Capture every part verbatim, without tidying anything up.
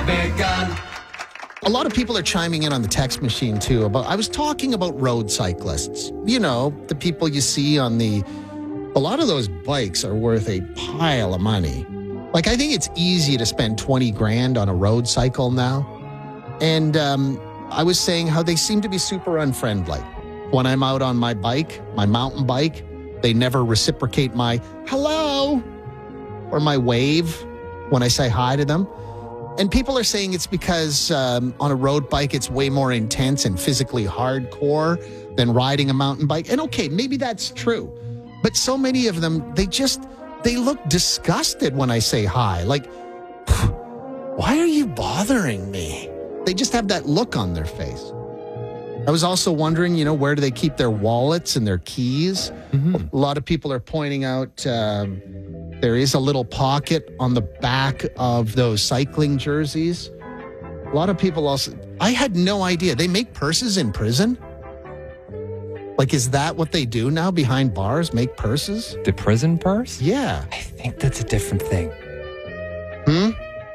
big gun. A lot of people are chiming in on the text machine, too. About I was talking about road cyclists. You know, the people you see on the... A lot of those bikes are worth a pile of money. Like, I think it's easy to spend twenty grand on a road cycle now. And um, I was saying how they seem to be super unfriendly. When I'm out on my bike, my mountain bike, they never reciprocate my hello or my wave when I say hi to them. And people are saying it's because um, on a road bike, it's way more intense and physically hardcore than riding a mountain bike. And okay, maybe that's true. But so many of them, they just, they look disgusted when I say hi. Like, why are you bothering me? They just have that look on their face. I was also wondering, you know, where do they keep their wallets and their keys? Mm-hmm. A lot of people are pointing out um, there is a little pocket on the back of those cycling jerseys. A lot of people also... I had no idea. They make purses in prison? Like, is that what they do now behind bars? Make purses? The prison purse? Yeah. I think that's a different thing. Hmm?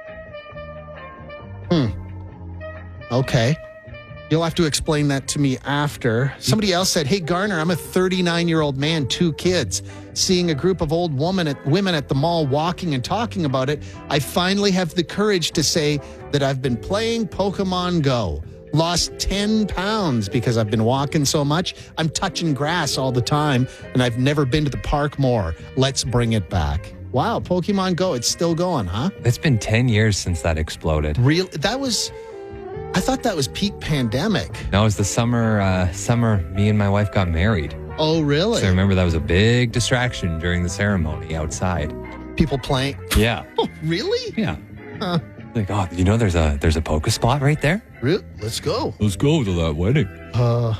Hmm. Okay. You'll have to explain that to me after. Somebody else said, hey, Garner, I'm a thirty-nine-year-old man, two kids. Seeing a group of old woman at, women at the mall walking and talking about it, I finally have the courage to say that I've been playing Pokemon Go. Lost ten pounds because I've been walking so much. I'm touching grass all the time, and I've never been to the park more. Let's bring it back. Wow, Pokemon Go, it's still going, huh? It's been ten years since that exploded. Real? That was... I thought that was peak pandemic. No, it was the summer, uh, summer me and my wife got married. Oh, really? So I remember that was a big distraction during the ceremony outside. People playing? Yeah. Oh, really? Yeah. Huh. Like, oh, you know there's a there's a Poke spot right there? Really? Let's go. Let's go to that wedding. Uh,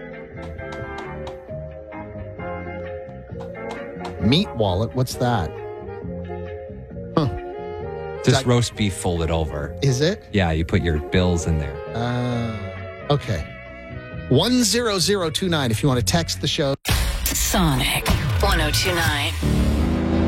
meat wallet, what's that? Huh. Just that, roast beef folded over. Is it? Yeah, you put your bills in there. Uh, okay. one zero zero two nine if you want to text the show. Sonic one oh two nine.